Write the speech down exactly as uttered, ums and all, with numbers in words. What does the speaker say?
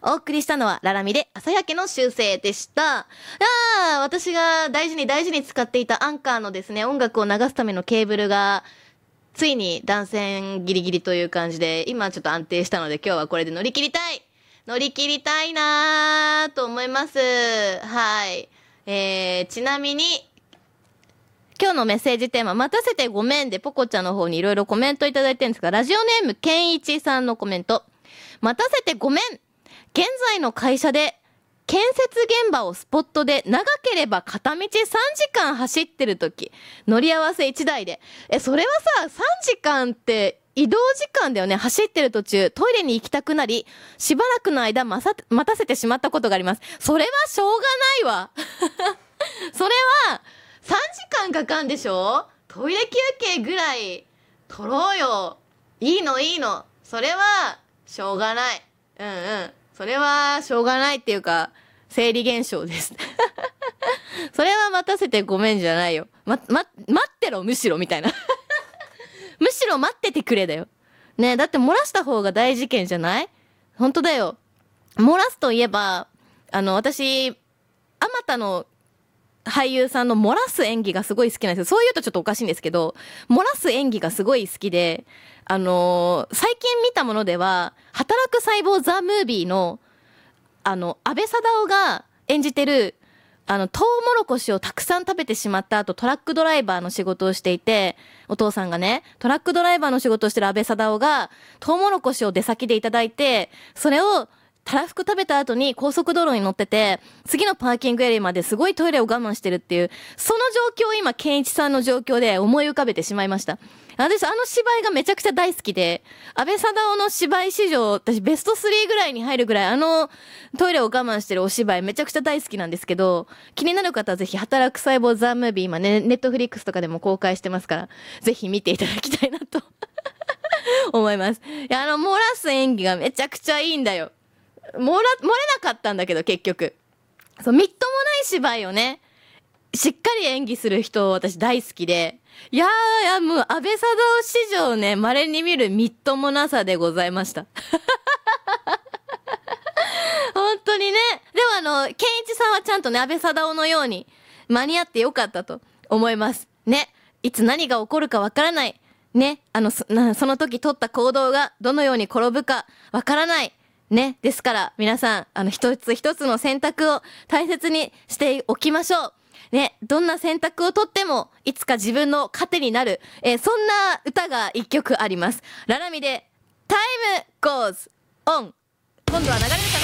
お送りしたのはララミで朝焼けの修正でした。ああ、私が大事に大事に使っていたアンカーのですね、音楽を流すためのケーブルが、ついに断線ギリギリという感じで、今ちょっと安定したので今日はこれで乗り切りたい乗り切りたいなーと思います。はい。えー、ちなみに、今日のメッセージテーマ、待たせてごめんでポコちゃんの方にいろいろコメントいただいてるんですが、ラジオネームケンイチさんのコメント。待たせてごめん。現在の会社で建設現場をスポットで長ければ片道さんじかん走ってるとき、乗り合わせいちだいで。え、それはさ、さんじかんって移動時間だよね。走ってる途中、トイレに行きたくなり、しばらくの間待たせてしまったことがあります。それはしょうがないわ。それは、さんじかんかかんでしょ？トイレ休憩ぐらい取ろうよ。いいのいいの。それはしょうがない。うんうん。それはしょうがないっていうか生理現象です。それは待たせてごめんじゃないよ。ま、ま、待ってろむしろみたいな。むしろ待っててくれだよ。ねえ、だって漏らした方が大事件じゃない？本当だよ。漏らすといえば、あの私、あまたの俳優さんの漏らす演技がすごい好きなんですよ。そう言うとちょっとおかしいんですけど、漏らす演技がすごい好きで、あのー、最近見たものでは、働く細胞ザ・ムービーの、あの、安倍貞夫が演じてる、あの、トウモロコシをたくさん食べてしまった後、トラックドライバーの仕事をしていて、お父さんがね、トラックドライバーの仕事をしてる安倍貞夫が、トウモロコシを出先でいただいて、それを、たらふく食べた後に高速道路に乗ってて、次のパーキングエリアまですごいトイレを我慢してるっていう、その状況を今、ケンイチさんの状況で思い浮かべてしまいました。私、あの芝居がめちゃくちゃ大好きで、安倍貞夫の芝居史上、私ベストスリーぐらいに入るぐらい、あのトイレを我慢してるお芝居めちゃくちゃ大好きなんですけど、気になる方はぜひ働く細胞ザ・ムービー、今ね、ネットフリックスとかでも公開してますから、ぜひ見ていただきたいなと思います。いや、あの、漏らす演技がめちゃくちゃいいんだよ。漏ら、漏れなかったんだけど、結局。そう、みっともない芝居をね、しっかり演技する人、私大好きで。いやー、いや、もう、安倍貞夫史上ね、稀に見るみっともなさでございました。本当にね。でもあの、ケンイチさんはちゃんとね、安倍貞夫のように、間に合ってよかったと思います。ね。いつ何が起こるかわからない。ね。あの、そ、その時取った行動がどのように転ぶかわからない。ね。ですから、皆さん、あの、一つ一つの選択を大切にしておきましょう。ね。どんな選択をとっても、いつか自分の糧になる、えー、そんな歌が一曲あります。ララミで、タイムゴーズオン。今度は流れる